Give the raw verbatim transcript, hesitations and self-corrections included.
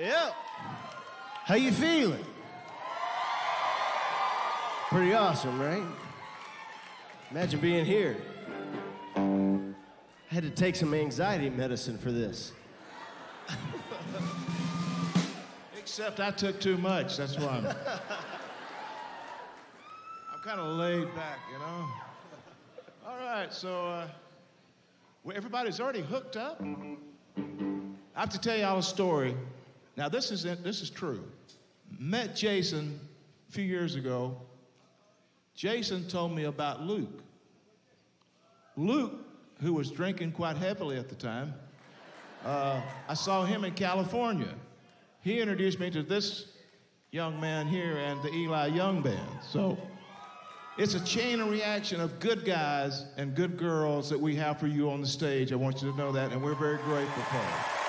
Yep. How you feeling? Pretty awesome, right? Imagine being here. I had to take some anxiety medicine for this. Except I took too much, that's why I'm... I'm kind of laid back, you know? All right, so, uh, well, everybody's already hooked up? I have to tell y'all a story. Now, this is, this is true. Met Jason a few years ago. Jason told me about Luke. Luke, who was drinking quite heavily at the time, uh, I saw him in California. He introduced me to this young man here and the Eli Young Band. So it's a chain of reaction of good guys and good girls that we have for you on the stage. I want you to know that, and we're very grateful for it.